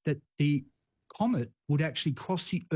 that the comet would actually cross the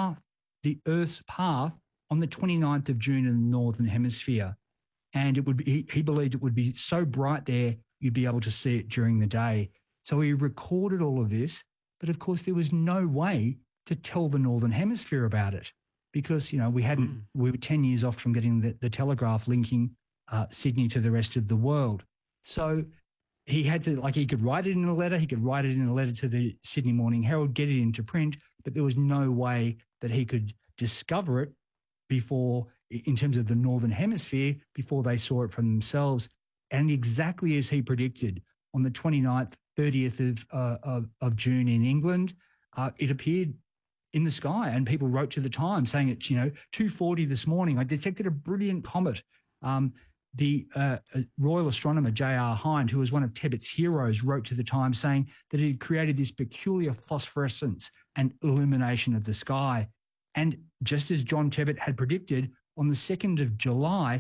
Earth's path on the 29th of June in the Northern Hemisphere. And it would be, he believed it would be so bright there, you'd be able to see it during the day. So he recorded all of this, but of course there was no way to tell the Northern Hemisphere about it because, we were 10 years off from getting the telegraph linking Sydney to the rest of the world. So he had to, he could write it in a letter, to the Sydney Morning Herald, get it into print, but there was no way that he could discover it before, in terms of the Northern Hemisphere, before they saw it for themselves. And exactly as he predicted, on the 29th, 30th of June in England, it appeared in the sky, and people wrote to the Times saying it's 2:40 this morning. I detected a brilliant comet. The Royal astronomer J.R. Hind, who was one of Tebbett's heroes, wrote to the Times saying that it had created this peculiar phosphorescence and illumination of the sky. And just as John Tebbett had predicted, on the 2nd of July,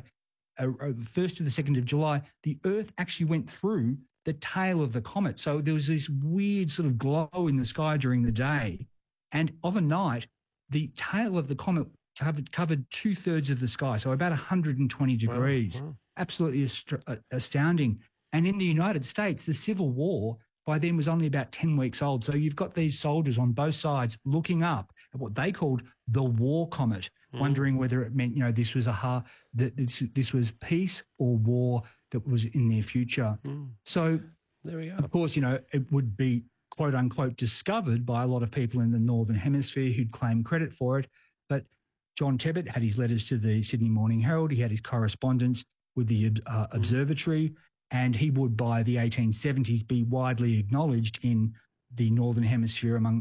1st to the 2nd of July, the Earth actually went through the tail of the comet. So there was this weird sort of glow in the sky during the day. And overnight, the tail of the comet covered 2/3 of the sky, so about 120 degrees. Wow. Absolutely astounding. And in the United States, the Civil War by then was only about 10 weeks old. So you've got these soldiers on both sides looking up at what they called the war comet, wondering whether it meant, this was this was peace or war that was in their future. So there we go. Of course, it would be quote unquote discovered by a lot of people in the Northern Hemisphere who'd claim credit for it. But John Tebbett had his letters to the Sydney Morning Herald. He had his correspondence with the observatory, and he would, by the 1870s, be widely acknowledged in the Northern Hemisphere among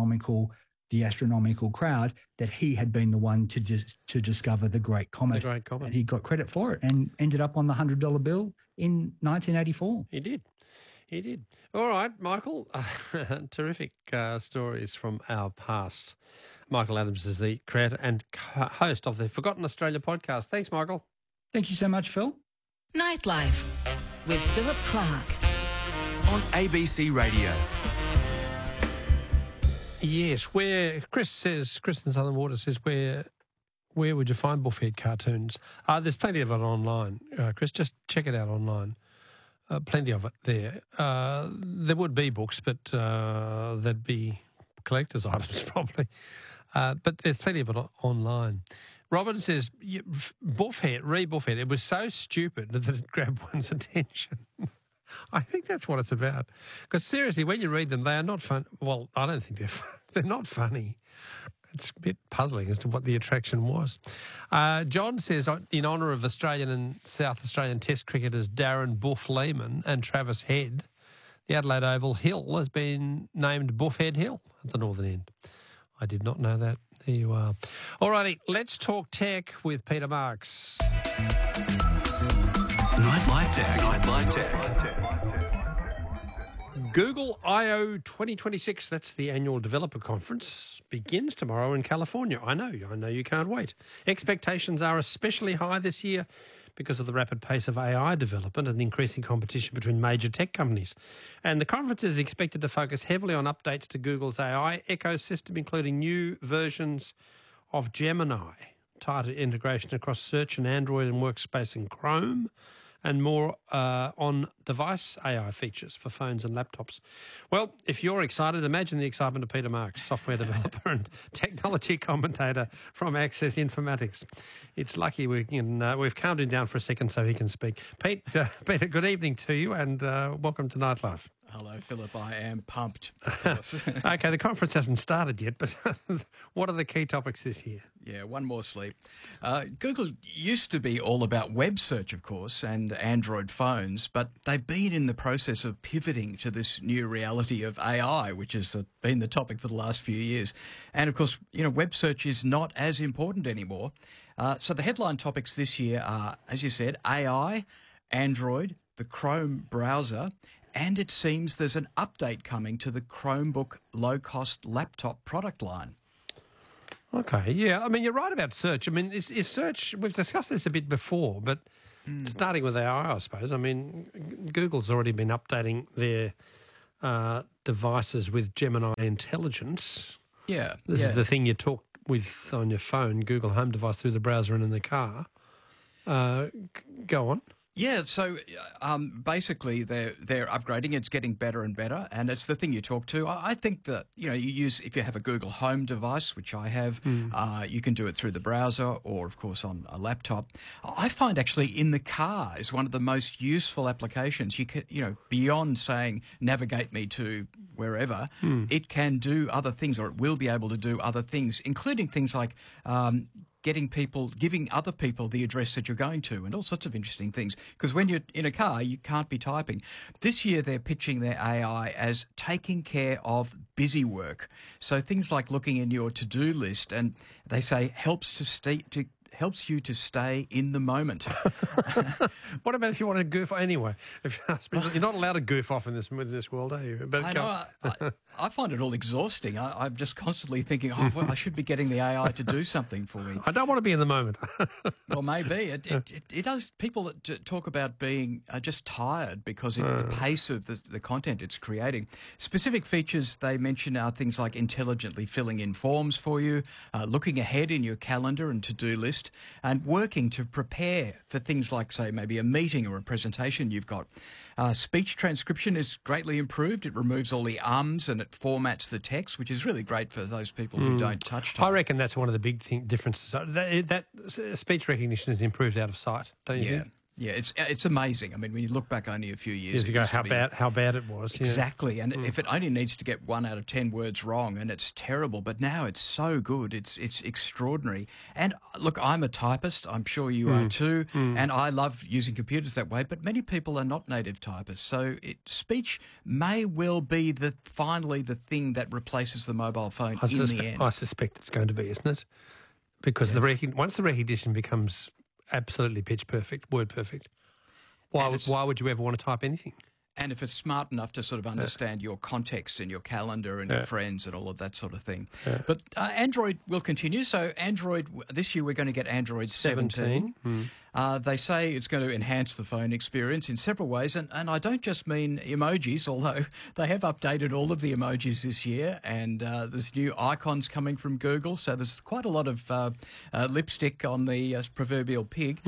the astronomical crowd that he had been the one to discover the Great Comet. The Great Comet. And he got credit for it and ended up on the $100 bill in 1984. He did. All right, Michael, terrific stories from our past. Michael Adams is the creator and host of the Forgotten Australia podcast. Thanks, Michael. Thank you so much, Phil. Nightlife with Philip Clark on ABC Radio. Yes, where Chris in Southern Water says, where would you find Buffhead cartoons? There's plenty of it online, Chris. Just check it out online. Plenty of it there. There would be books, but there'd be collector's items probably. But there's plenty of it online. Robin says, Buffhead, it was so stupid that it grabbed one's attention. I think that's what it's about. Because seriously, when you read them, they are not fun. Well, I don't think they're not funny. It's a bit puzzling as to what the attraction was. John says, in honour of Australian and South Australian Test cricketers Darren Buff Lehman and Travis Head, the Adelaide Oval Hill has been named Buffhead Hill at the northern end. I did not know that. There you are. All righty, let's talk tech with Peter Marks. Nightlife Tech. Google I/O 2026, that's the annual developer conference, begins tomorrow in California. I know you can't wait. Expectations are especially high this year because of the rapid pace of AI development and increasing competition between major tech companies. And the conference is expected to focus heavily on updates to Google's AI ecosystem, including new versions of Gemini, tighter integration across Search and Android and Workspace and Chrome, and more on-device AI features for phones and laptops. Well, if you're excited, imagine the excitement of Peter Marks, software developer and technology commentator from Access Informatics. It's lucky we've calmed him down for a second so he can speak. Peter, good evening to you and welcome to Nightlife. Hello, Philip. I am pumped, of course. Okay, the conference hasn't started yet, but what are the key topics this year? Yeah, one more sleep. Google used to be all about web search, of course, and Android phones, but they've been in the process of pivoting to this new reality of AI, which has been the topic for the last few years. And, of course, web search is not as important anymore. So the headline topics this year are, as you said, AI, Android, the Chrome browser, and it seems there's an update coming to the Chromebook low-cost laptop product line. Okay, yeah. I mean, you're right about search. I mean, is search, we've discussed this a bit before, but starting with AI, I suppose. I mean, Google's already been updating their devices with Gemini intelligence. Yeah. This is the thing you talk with on your phone, Google Home device, through the browser and in the car. Go on. Yeah, so basically they're upgrading. It's getting better and better, and it's the thing you talk to. I think that, you use, if you have a Google Home device, which I have, you can do it through the browser or, of course, on a laptop. I find actually in the car is one of the most useful applications. You can, beyond saying navigate me to wherever, it can do other things, or it will be able to do other things, including things like giving other people the address that you're going to, and all sorts of interesting things. Because when you're in a car, you can't be typing. This year, they're pitching their AI as taking care of busy work. So things like looking in your to-do list, and they say helps you to stay in the moment. What about if you want to goof anyway? You're not allowed to goof off in this world, are you? But I find it all exhausting. I'm just constantly thinking, I should be getting the AI to do something for me. I don't want to be in the moment. Well, maybe. It does. People that talk about being just tired because of the pace of the content it's creating. Specific features they mention are things like intelligently filling in forms for you, looking ahead in your calendar and to-do list, and working to prepare for things like, say, maybe a meeting or a presentation you've got. Speech transcription is greatly improved. It removes all the ums and it formats the text, which is really great for those people who don't touch type. I reckon that's one of the big differences. That speech recognition is improved out of sight, don't you think? Yeah, it's amazing. I mean, when you look back only a few years ago, how bad it was. Exactly, and if it only needs to get 1 out of 10 words wrong, and it's terrible, but now it's so good, it's extraordinary. And look, I'm a typist. I'm sure you are too, and I love using computers that way. But many people are not native typists, so speech may well be finally the thing that replaces the mobile phone in the end. I suspect it's going to be, isn't it? Because once the recognition becomes absolutely pitch perfect, word perfect, why would you ever want to type anything? And if it's smart enough to sort of understand your context and your calendar and your friends and all of that sort of thing. But Android will continue. So Android, this year we're going to get Android 17. They say it's going to enhance the phone experience in several ways. And I don't just mean emojis, although they have updated all of the emojis this year. And there's new icons coming from Google. So there's quite a lot of lipstick on the proverbial pig.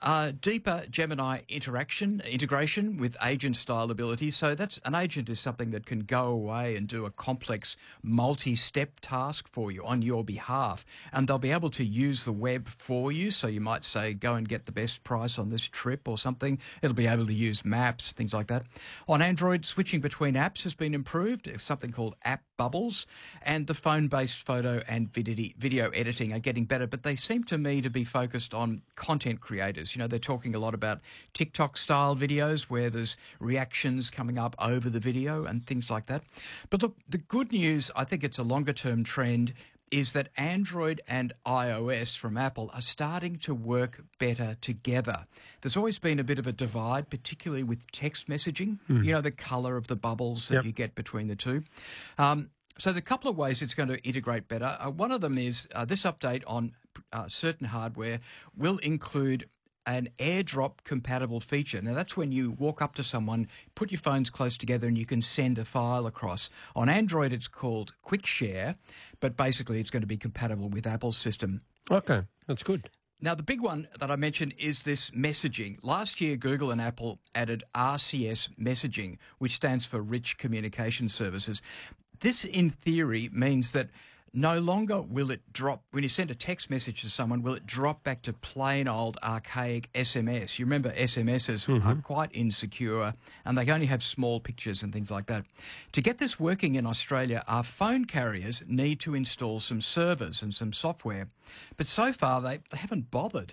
Deeper Gemini integration with agent-style ability. So an agent is something that can go away and do a complex multi-step task for you on your behalf. And they'll be able to use the web for you. So you might say, go and get the best price on this trip or something. It'll be able to use maps, things like that. On Android, switching between apps has been improved. It's something called App Bubbles, and the phone-based photo and video editing are getting better, but they seem to me to be focused on content creators. They're talking a lot about TikTok-style videos where there's reactions coming up over the video and things like that. But look, the good news, I think it's a longer-term trend, is that Android and iOS from Apple are starting to work better together. There's always been a bit of a divide, particularly with text messaging, the colour of the bubbles that you get between the two. So there's a couple of ways it's going to integrate better. One of them is this update on certain hardware will include an AirDrop compatible feature. Now, that's when you walk up to someone, put your phones close together, and you can send a file across. On Android, it's called Quick Share, but basically it's going to be compatible with Apple's system. Okay, that's good. Now, the big one that I mentioned is this messaging. Last year, Google and Apple added RCS messaging, which stands for Rich Communication Services. This, in theory, means that no longer will it drop, when you send a text message to someone, will it drop back to plain old archaic SMS. You remember SMSs are quite insecure and they only have small pictures and things like that. To get this working in Australia, our phone carriers need to install some servers and some software. But so far, they haven't bothered.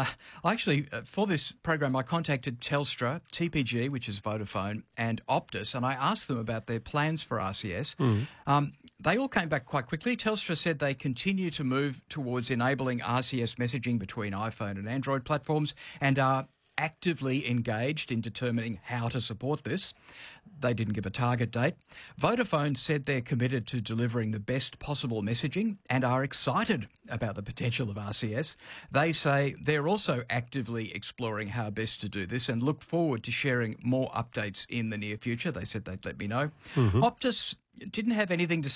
For this program, I contacted Telstra, TPG, which is Vodafone, and Optus, and I asked them about their plans for RCS. They all came back quite quickly. Telstra said they continue to move towards enabling RCS messaging between iPhone and Android platforms and are actively engaged in determining how to support this. They didn't give a target date. Vodafone said they're committed to delivering the best possible messaging and are excited about the potential of RCS. They say they're also actively exploring how best to do this and look forward to sharing more updates in the near future. They said they'd let me know. Optus didn't have anything to